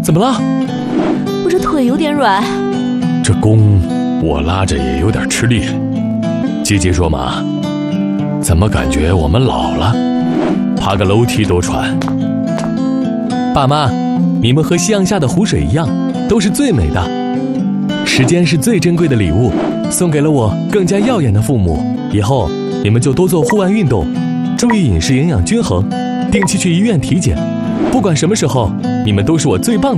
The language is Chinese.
怎么了？ 我这腿有点软。 这弓我拉着也有点吃力。吉吉说嘛，怎么感觉我们老了，爬个楼梯都喘。爸妈，你们和夕阳下的湖水一样，都是最美的。时间是最珍贵的礼物，送给了我更加耀眼的父母。以后你们就多做户外运动，注意饮食营养均衡，定期去医院体检。不管什么时候，你们都是我最棒的